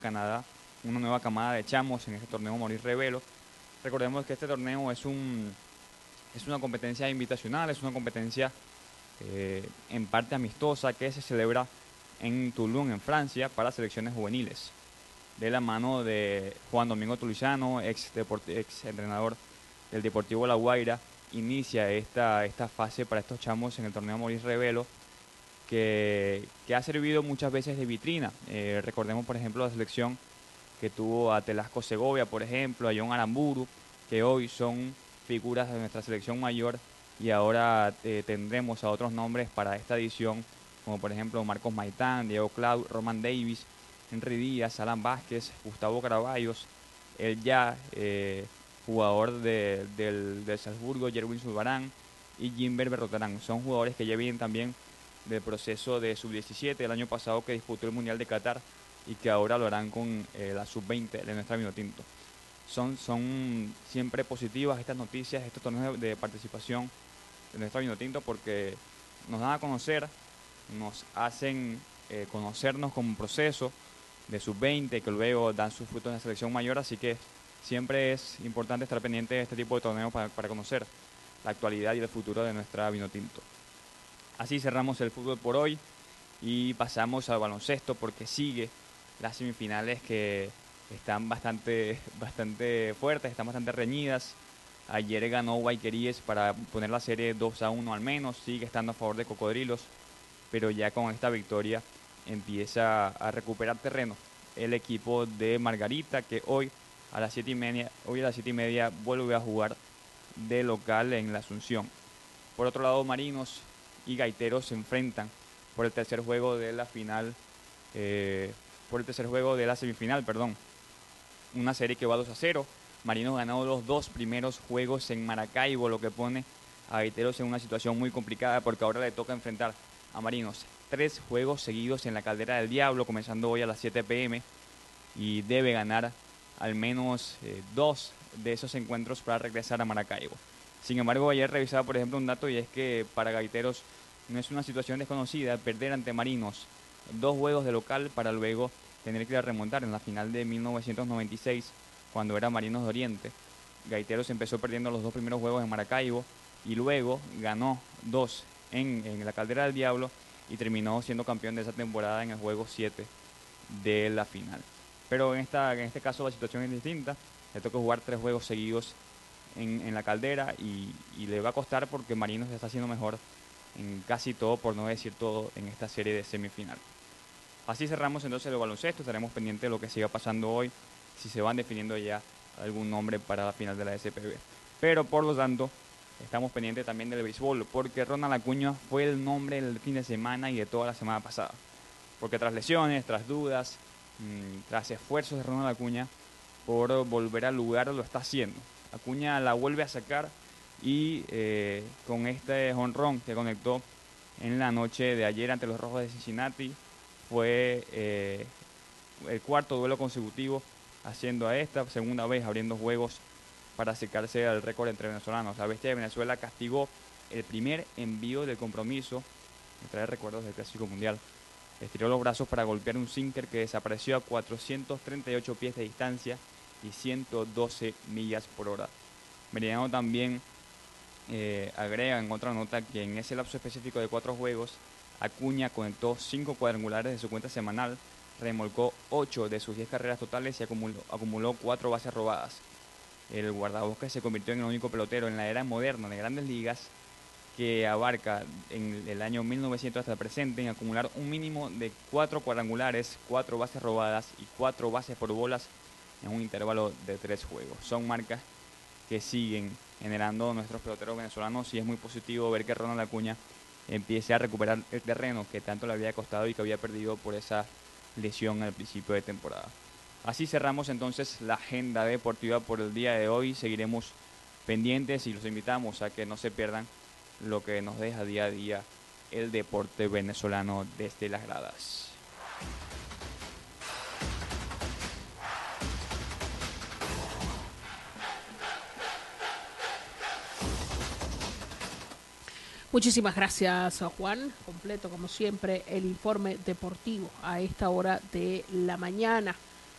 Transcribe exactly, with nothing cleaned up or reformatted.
Canadá una nueva camada de chamos en este torneo Maurice Revelo. Recordemos que este torneo es, un, es una competencia invitacional, es una competencia eh, en parte amistosa que se celebra en Toulon, en Francia, para selecciones juveniles. De la mano de Juan Domingo Tulizano, ex, ex entrenador del Deportivo La Guaira, inicia esta, esta fase para estos chamos en el torneo Maurice Revelo, que, que ha servido muchas veces de vitrina. Eh, recordemos, por ejemplo, la selección que tuvo a Telasco Segovia, por ejemplo, a John Aramburu, que hoy son figuras de nuestra selección mayor, y ahora eh, tendremos a otros nombres para esta edición, como por ejemplo Marcos Maitán, Diego Clau, Roman Davis, Henry Díaz, Alan Vázquez, Gustavo Caraballos, el ya eh, jugador de, del, del Salzburgo, Jerwin Zulbarán, y Jimber Berrotarán. Son jugadores que ya vienen también del proceso de sub diecisiete del año pasado, que disputó el Mundial de Qatar, y que ahora lo harán con eh, la sub veinte de nuestra Vinotinto. Son, son siempre positivas estas noticias, estos torneos de, de participación de nuestra Vinotinto, porque nos dan a conocer, nos hacen eh, conocernos como un proceso de sub veinte, que luego dan sus frutos en la selección mayor, así que siempre es importante estar pendiente de este tipo de torneos para, para conocer la actualidad y el futuro de nuestra Vinotinto. Así cerramos el fútbol por hoy y pasamos al baloncesto, porque sigue las semifinales, que están bastante, bastante fuertes, están bastante reñidas. Ayer ganó Guayqueríes para poner la serie dos a uno al menos, sigue estando a favor de Cocodrilos, pero ya con esta victoria empieza a recuperar terreno el equipo de Margarita, que hoy a las siete y media, hoy a las siete y media vuelve a jugar de local en la Asunción. Por otro lado, Marinos y Gaiteros se enfrentan por el tercer juego de la final, eh, por el tercer juego de la semifinal, perdón. Una serie que va dos a cero. Marinos ganó los dos primeros juegos en Maracaibo, lo que pone a Gaiteros en una situación muy complicada, porque ahora le toca enfrentar a Marinos tres juegos seguidos en la Caldera del Diablo, comenzando hoy a las siete pe eme, y debe ganar al menos eh, dos de esos encuentros para regresar a Maracaibo. Sin embargo, ayer revisaba, por ejemplo, un dato, y es que para Gaiteros no es una situación desconocida perder ante Marinos dos juegos de local para luego tener que ir a remontar en la final de mil novecientos noventa y seis, cuando era Marinos de Oriente. Gaiteros empezó perdiendo los dos primeros juegos en Maracaibo y luego ganó dos en, en la Caldera del Diablo y terminó siendo campeón de esa temporada en el juego siete de la final. Pero en, esta, en este caso la situación es distinta. Le toca jugar tres juegos seguidos en, en la Caldera, y, y le va a costar, porque Marinos está haciendo mejor en casi todo, por no decir todo, en esta serie de semifinal. Así cerramos entonces el baloncesto. Estaremos pendientes de lo que siga pasando hoy, si se van definiendo ya algún nombre para la final de la S P B. Pero por lo tanto, estamos pendientes también del béisbol, porque Ronald Acuña fue el nombre del fin de semana y de toda la semana pasada. Porque tras lesiones, tras dudas, mmm, tras esfuerzos de Ronald Acuña por volver al lugar, lo está haciendo. Acuña la vuelve a sacar, y eh, con este jonrón que conectó en la noche de ayer ante los Rojos de Cincinnati, fue eh, el cuarto duelo consecutivo haciendo a esta, segunda vez abriendo juegos para acercarse al récord entre venezolanos. La bestia de Venezuela castigó el primer envío del compromiso, me trae recuerdos del Clásico Mundial. Estiró los brazos para golpear un sinker que desapareció a cuatrocientos treinta y ocho pies de distancia y ciento doce millas por hora. Meridiano también eh, agrega en otra nota que en ese lapso específico de cuatro juegos, Acuña conectó cinco cuadrangulares de su cuenta semanal, remolcó ocho de sus diez carreras totales y acumuló, acumuló cuatro bases robadas. El guardabosques se convirtió en el único pelotero en la era moderna de Grandes Ligas que abarca en el año mil novecientos hasta el presente en acumular un mínimo de cuatro cuadrangulares, cuatro bases robadas y cuatro bases por bolas en un intervalo de tres juegos. Son marcas que siguen generando nuestros peloteros venezolanos, y es muy positivo ver que Ronald Acuña empiece a recuperar el terreno que tanto le había costado y que había perdido por esa lesión al principio de temporada. Así cerramos entonces la agenda deportiva por el día de hoy. Seguiremos pendientes y los invitamos a que no se pierdan lo que nos deja día a día el deporte venezolano desde las gradas. Muchísimas gracias, Juan. Completo, como siempre, el informe deportivo a esta hora de la mañana.